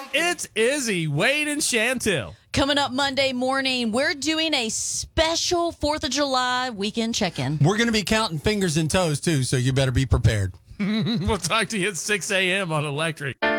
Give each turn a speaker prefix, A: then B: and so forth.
A: It's Izzy, Wade, and Chantil.
B: Coming up Monday morning, we're doing a special 4th of July weekend check-in.
C: We're going to be counting fingers and toes, too, so you better be prepared.
A: We'll talk to you at 6 a.m. on Electric.